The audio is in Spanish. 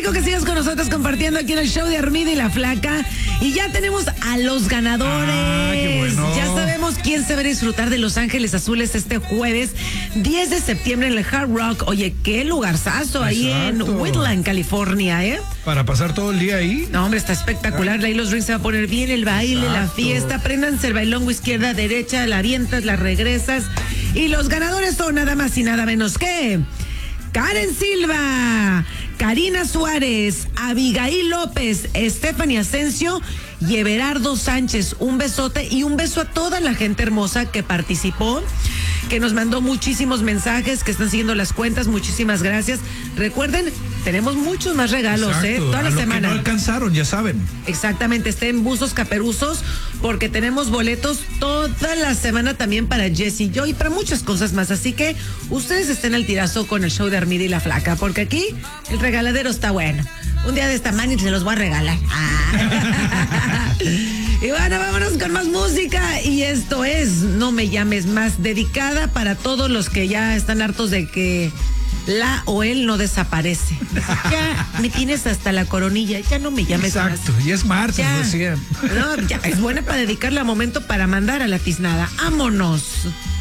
rico que sigas con nosotros compartiendo aquí en el show de Armida y la Flaca. Y ya tenemos a los ganadores. Qué bueno. Ya sabemos quién se va a disfrutar de Los Ángeles Azules este jueves 10 de septiembre en el Hard Rock. Oye, qué lugarzazo ahí en Woodland, California, ¿eh? Para pasar todo el día ahí. No, hombre, está espectacular. Ahí los drinks se va a poner bien, el baile, la fiesta. Préndanse el bailongo izquierda, derecha, la avientas, la regresas. Y los ganadores son nada más y nada menos que Karen Silva, Karina Suárez, Abigail López, Stephanie Asensio y Everardo Sánchez. Un besote y un beso a toda la gente hermosa que participó, que nos mandó muchísimos mensajes, que están siguiendo las cuentas. Muchísimas gracias. Recuerden, tenemos muchos más regalos, toda la semana. Que no alcanzaron, ya saben. Exactamente, estén buzos caperuzos, porque tenemos boletos toda la semana también para Jessy Joy y para muchas cosas más. Así que ustedes estén al tirazo con el show de Armida y la Flaca, porque aquí el regaladero está bueno. Un día de esta manera se los voy a regalar. Y bueno, vámonos con más música. Y esto es No Me Llames Más, dedicada para todos los que ya están hartos de que la o él no desaparece. Ya me tienes hasta la coronilla, ya no me llames más. Exacto, y es martes, decían. No, ya es buena para dedicarle a momento para mandar a la tiznada. ¡Vámonos!